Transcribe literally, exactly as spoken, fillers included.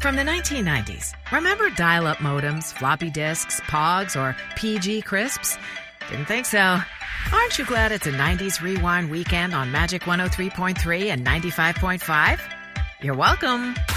From the nineteen nineties, remember dial-up modems, floppy disks, pogs, or P G crisps? Didn't think so. Aren't you glad it's a nineties rewind weekend on Magic one oh three point three and ninety-five point five? You're welcome.